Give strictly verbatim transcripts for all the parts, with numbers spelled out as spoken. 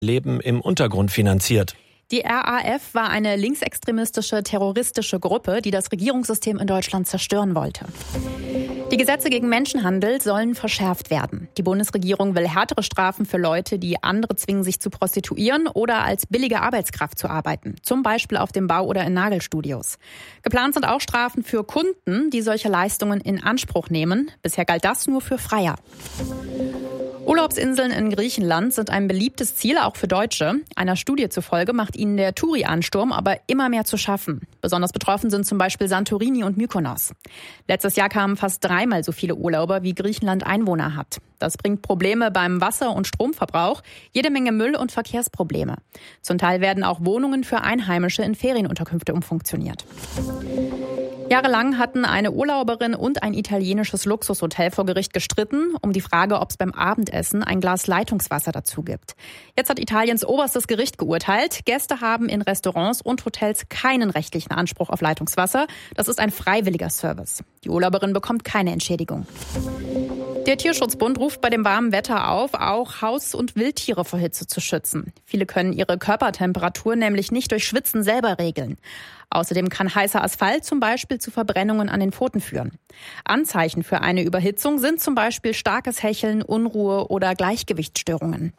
Leben im Untergrund finanziert. Die R A F war eine linksextremistische, terroristische Gruppe, die das Regierungssystem in Deutschland zerstören wollte. Die Gesetze gegen Menschenhandel sollen verschärft werden. Die Bundesregierung will härtere Strafen für Leute, die andere zwingen, sich zu prostituieren oder als billige Arbeitskraft zu arbeiten. Zum Beispiel auf dem Bau oder in Nagelstudios. Geplant sind auch Strafen für Kunden, die solche Leistungen in Anspruch nehmen. Bisher galt das nur für Freier. Urlaubsinseln in Griechenland sind ein beliebtes Ziel, auch für Deutsche. Einer Studie zufolge macht ihnen der Touri-Ansturm aber immer mehr zu schaffen. Besonders betroffen sind zum Beispiel Santorini und Mykonos. Letztes Jahr kamen fast dreimal so viele Urlauber, wie Griechenland Einwohner hat. Das bringt Probleme beim Wasser- und Stromverbrauch, jede Menge Müll und Verkehrsprobleme. Zum Teil werden auch Wohnungen für Einheimische in Ferienunterkünfte umfunktioniert. Jahrelang hatten eine Urlauberin und ein italienisches Luxushotel vor Gericht gestritten, um die Frage, ob es beim Abendessen ein Glas Leitungswasser dazu gibt. Jetzt hat Italiens oberstes Gericht geurteilt. Gäste haben in Restaurants und Hotels keinen rechtlichen Anspruch auf Leitungswasser. Das ist ein freiwilliger Service. Die Urlauberin bekommt keine Entschädigung. Der Tierschutzbund ruft bei dem warmen Wetter auf, auch Haus- und Wildtiere vor Hitze zu schützen. Viele können ihre Körpertemperatur nämlich nicht durch Schwitzen selber regeln. Außerdem kann heißer Asphalt zum Beispiel zu Verbrennungen an den Pfoten führen. Anzeichen für eine Überhitzung sind zum Beispiel starkes Hecheln, Unruhe oder Gleichgewichtsstörungen.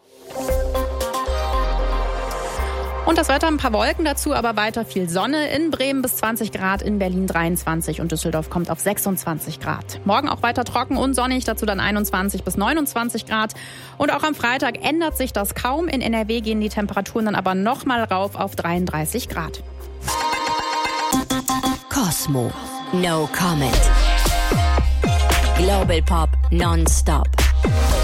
Und das Wetter, ein paar Wolken dazu, aber weiter viel Sonne. In Bremen bis zwanzig Grad, in Berlin dreiundzwanzig und Düsseldorf kommt auf sechsundzwanzig Grad. Morgen auch weiter trocken und sonnig, dazu dann einundzwanzig bis neunundzwanzig Grad. Und auch am Freitag ändert sich das kaum. In N R W gehen die Temperaturen dann aber nochmal rauf auf dreiunddreißig Grad. Cosmo, no comment. Global Pop non-stop.